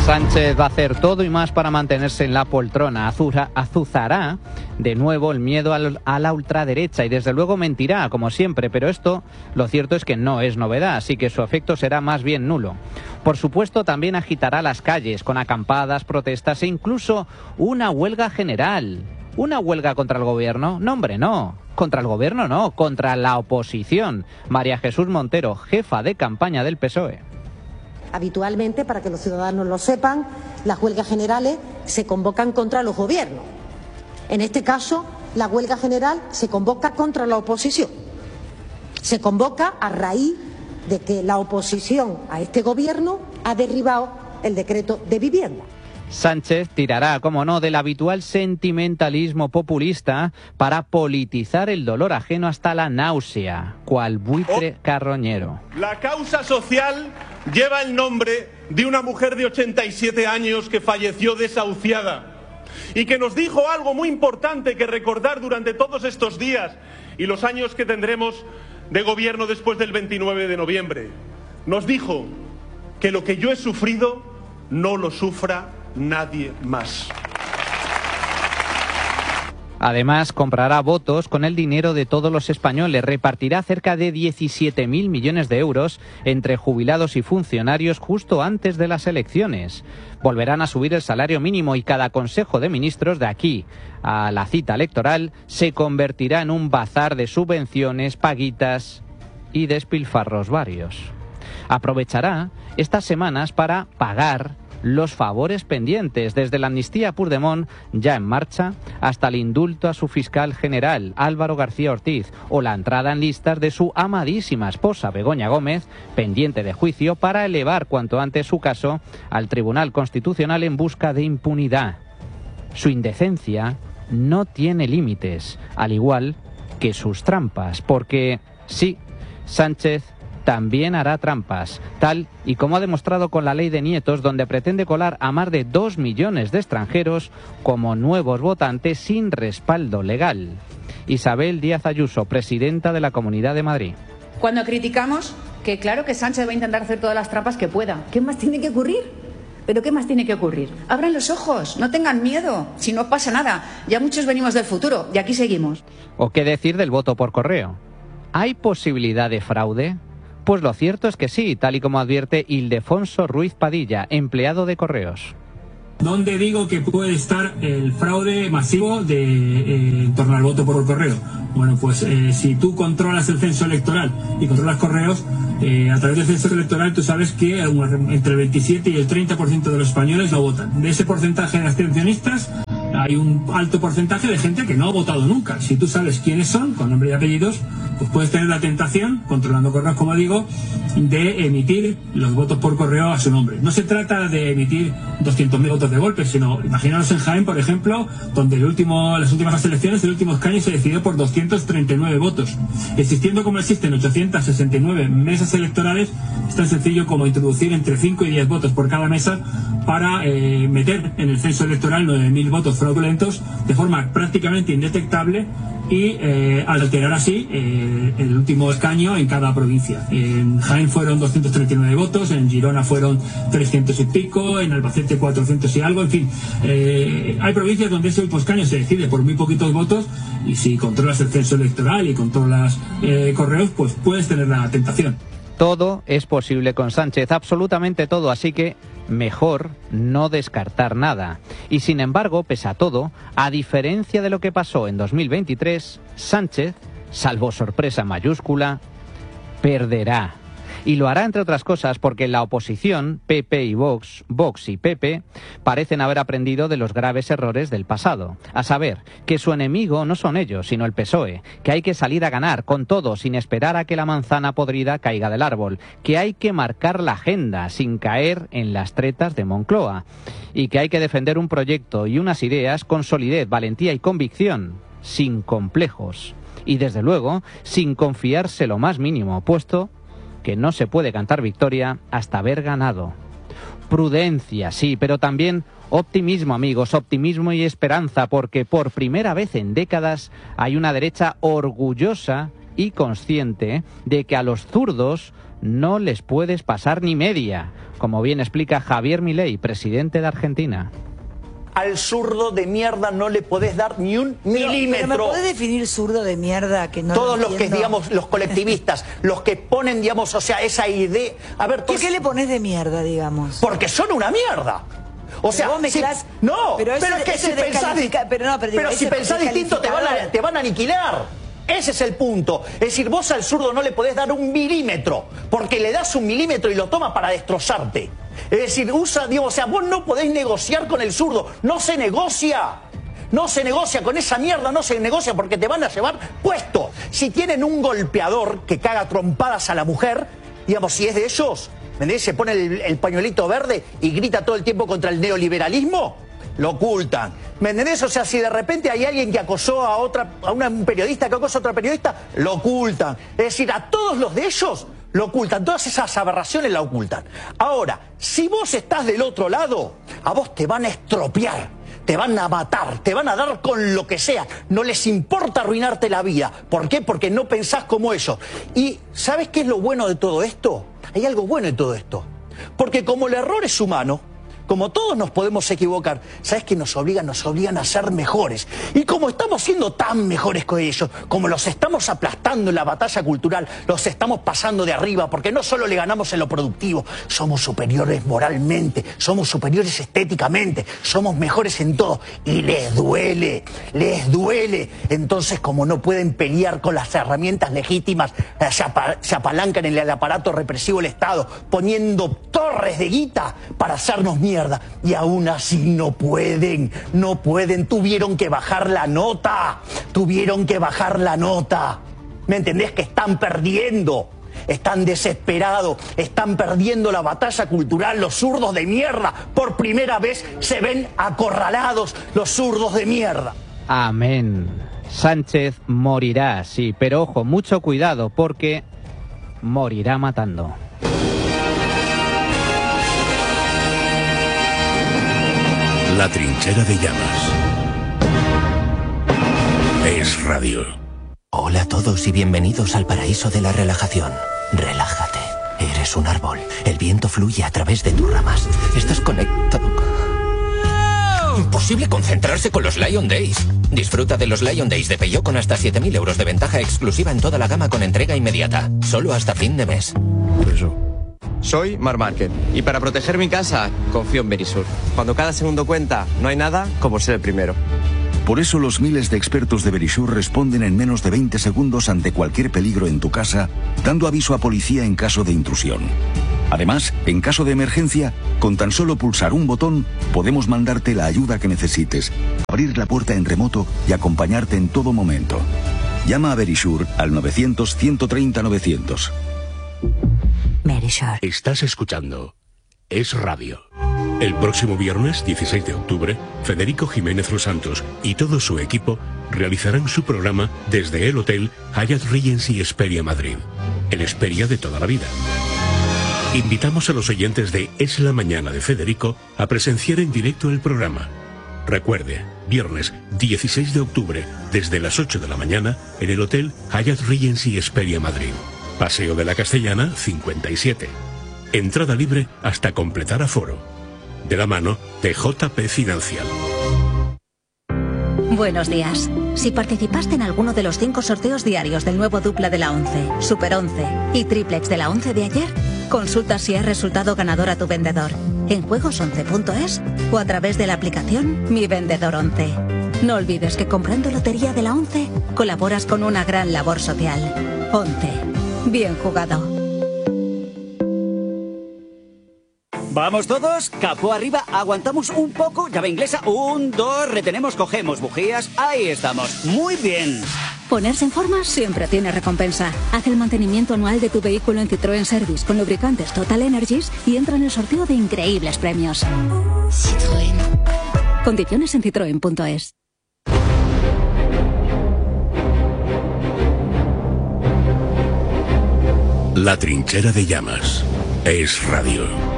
Sánchez va a hacer todo y más para mantenerse en la poltrona. Azuzará de nuevo el miedo a la ultraderecha y desde luego mentirá, como siempre, pero esto lo cierto es que no es novedad, así que su efecto será más bien nulo. Por supuesto, también agitará las calles con acampadas, protestas e incluso una huelga general. ¿Una huelga contra el gobierno? No, hombre, no. Contra el gobierno no, contra la oposición. María Jesús Montero, jefa de campaña del PSOE. Habitualmente, para que los ciudadanos lo sepan, las huelgas generales se convocan contra los gobiernos. En este caso, la huelga general se convoca contra la oposición. Se convoca a raíz de que la oposición a este gobierno ha derribado el decreto de vivienda. Sánchez tirará, como no, del habitual sentimentalismo populista para politizar el dolor ajeno hasta la náusea, cual buitre carroñero. La causa social lleva el nombre de una mujer de 87 años que falleció desahuciada y que nos dijo algo muy importante que recordar durante todos estos días y los años que tendremos de gobierno después del 29 de noviembre. Nos dijo que lo que yo he sufrido no lo sufra nadie más. Además, comprará votos con el dinero de todos los españoles. Repartirá cerca de 17.000 millones de euros entre jubilados y funcionarios justo antes de las elecciones. Volverán a subir el salario mínimo y cada Consejo de Ministros de aquí a la cita electoral se convertirá en un bazar de subvenciones, paguitas y despilfarros varios. Aprovechará estas semanas para pagar los favores pendientes, desde la amnistía a Puigdemont ya en marcha hasta el indulto a su fiscal general Álvaro García Ortiz o la entrada en listas de su amadísima esposa Begoña Gómez, pendiente de juicio, para elevar cuanto antes su caso al Tribunal Constitucional en busca de impunidad. Su indecencia no tiene límites, al igual que sus trampas, porque sí, Sánchez también hará trampas, tal y como ha demostrado con la ley de nietos, donde pretende colar a más de 2 millones de extranjeros como nuevos votantes sin respaldo legal. Isabel Díaz Ayuso, presidenta de la Comunidad de Madrid. Cuando criticamos que claro que Sánchez va a intentar hacer todas las trampas que pueda, ¿qué más tiene que ocurrir? ¿Pero qué más tiene que ocurrir? Abran los ojos, no tengan miedo, si no pasa nada. Ya muchos venimos del futuro y aquí seguimos. ¿O qué decir del voto por correo? ¿Hay posibilidad de fraude? Pues lo cierto es que sí, tal y como advierte Ildefonso Ruiz Padilla, empleado de Correos. ¿Dónde digo que puede estar el fraude masivo en torno al voto por correo? Bueno, pues si tú controlas el censo electoral y controlas correos, a través del censo electoral tú sabes que entre el 27 y el 30% de los españoles no votan. De ese porcentaje de abstencionistas hay un alto porcentaje de gente que no ha votado nunca. Si tú sabes quiénes son, con nombre y apellidos, pues puedes tener la tentación, controlando correos como digo, de emitir los votos por correo a su nombre. No se trata de emitir 200.000 votos de golpe, sino imaginaros en Jaén, por ejemplo, donde las últimas elecciones, el último escaño se decidió por 239 votos. Existiendo como existen 869 mesas electorales, es tan sencillo como introducir entre 5 y 10 votos por cada mesa para meter en el censo electoral 9.000 votos fraudulentos de forma prácticamente indetectable y alterar así el último escaño en cada provincia. En Jaén fueron 239 votos, en Girona fueron 300 y pico, en Albacete 400 y algo, en fin. Hay provincias donde ese último escaño se decide por muy poquitos votos y si controlas el censo electoral y controlas correos, pues puedes tener la tentación. Todo es posible con Sánchez, absolutamente todo, así que mejor no descartar nada. Y sin embargo, pese a todo, a diferencia de lo que pasó en 2023, Sánchez, salvo sorpresa mayúscula, perderá. Y lo hará, entre otras cosas, porque la oposición, PP y Vox y PP, parecen haber aprendido de los graves errores del pasado. A saber, que su enemigo no son ellos, sino el PSOE, que hay que salir a ganar con todo, sin esperar a que la manzana podrida caiga del árbol, que hay que marcar la agenda, sin caer en las tretas de Moncloa, y que hay que defender un proyecto y unas ideas con solidez, valentía y convicción, sin complejos. Y, desde luego, sin confiarse lo más mínimo, puesto que no se puede cantar victoria hasta haber ganado. Prudencia, sí, pero también optimismo, amigos, optimismo y esperanza, porque por primera vez en décadas hay una derecha orgullosa y consciente de que a los zurdos no les puedes pasar ni media, como bien explica Javier Milei, presidente de Argentina. Al zurdo de mierda no le podés dar ni un milímetro. ¿Pero me podés definir zurdo de mierda? Que no todos lo los que, digamos, los colectivistas, los que ponen, digamos, o sea, esa idea... A ver, ¿Por qué le pones de mierda, digamos? Porque son una mierda. O sea, vos mezclás... no, pero es que si pensás, pero si pensás distinto te van a aniquilar. Ese es el punto. Es decir, vos al zurdo no le podés dar un milímetro, porque le das un milímetro y lo toma para destrozarte. Es decir, o sea, vos no podés negociar con el zurdo. No se negocia. No se negocia con esa mierda, no se negocia porque te van a llevar puesto. Si tienen un golpeador que caga trompadas a la mujer, digamos, si es de ellos, ¿me entendés? Se pone el pañuelito verde y grita todo el tiempo contra el neoliberalismo, lo ocultan. ¿Me entendés? O sea, si de repente hay alguien que acosó a un periodista que acosa a otra periodista, lo ocultan. Es decir, a todos los de ellos lo ocultan, todas esas aberraciones la ocultan. Ahora, si vos estás del otro lado, a vos te van a estropear, te van a matar, te van a dar con lo que sea. No les importa arruinarte la vida. ¿Por qué? Porque no pensás como ellos. Y ¿sabes qué es lo bueno de todo esto? Hay algo bueno en todo esto. Porque como el error es humano, como todos nos podemos equivocar, ¿sabes qué nos obligan? Nos obligan a ser mejores. Y como estamos siendo tan mejores que ellos, como los estamos aplastando en la batalla cultural, los estamos pasando de arriba, porque no solo le ganamos en lo productivo, somos superiores moralmente, somos superiores estéticamente, somos mejores en todo. Y les duele, les duele. Entonces, como no pueden pelear con las herramientas legítimas, se apalancan en el aparato represivo del Estado, poniendo torres de guita para hacernos mierda. Y aún así no pueden, tuvieron que bajar la nota, ¿me entendés? Que están perdiendo, están desesperados, están perdiendo la batalla cultural, los zurdos de mierda, por primera vez se ven acorralados los zurdos de mierda. Amén. Sánchez morirá, sí, pero ojo, mucho cuidado, porque morirá matando. La trinchera de llamas. Es radio. Hola a todos y bienvenidos al paraíso de la relajación. Relájate. Eres un árbol. El viento fluye a través de tus ramas. Estás conectado. Imposible concentrarse con los Lion Days. Disfruta de los Lion Days de Peugeot con hasta 7.000 euros de ventaja exclusiva en toda la gama con entrega inmediata. Solo hasta fin de mes. Soy Marc Márquez y para proteger mi casa confío en Verisur. Cuando cada segundo cuenta, no hay nada como ser el primero. Por eso los miles de expertos de Verisur responden en menos de 20 segundos ante cualquier peligro en tu casa, dando aviso a policía en caso de intrusión. Además, en caso de emergencia, con tan solo pulsar un botón, podemos mandarte la ayuda que necesites, abrir la puerta en remoto y acompañarte en todo momento. Llama a Verisur al 900-130-900. Estás escuchando Es Radio. El próximo viernes 16 de octubre, Federico Jiménez Los Santos y todo su equipo realizarán su programa desde el Hotel Hyatt Regency Hesperia Madrid, el Hesperia de toda la vida. Invitamos a los oyentes de Es la Mañana de Federico a presenciar en directo el programa. Recuerde, viernes 16 de octubre, desde las 8 de la mañana, en el Hotel Hyatt Regency Hesperia Madrid. Paseo de la Castellana, 57. Entrada libre hasta completar aforo. De la mano de JP Financial. Buenos días. Si participaste en alguno de los 5 sorteos diarios del nuevo dupla de la 11, Super 11 y triplex de la 11 de ayer, consulta si has resultado ganador a tu vendedor en juegos11.es o a través de la aplicación Mi Vendedor 11. No olvides que comprando lotería de la 11 colaboras con una gran labor social. 11. Bien jugado. ¿Vamos todos? Capó arriba, aguantamos un poco, llave inglesa, 1, 2, retenemos, cogemos bujías, ahí estamos, muy bien. Ponerse en forma siempre tiene recompensa. Haz el mantenimiento anual de tu vehículo en Citroën Service con lubricantes Total Energies y entra en el sorteo de increíbles premios. Citroën. Condiciones en citroen.es. La trinchera de llamas. Es radio.